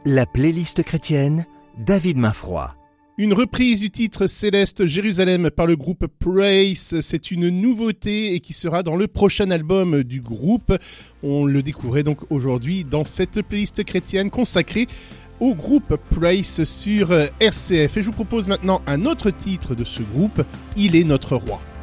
La playlist chrétienne, David Mainfroy. Une reprise du titre Céleste Jérusalem par le groupe Praise, c'est une nouveauté et qui sera dans le prochain album du groupe. On le découvrait donc aujourd'hui dans cette playlist chrétienne consacrée au groupe Praise sur RCF. Et je vous propose maintenant un autre titre de ce groupe, Il est notre roi.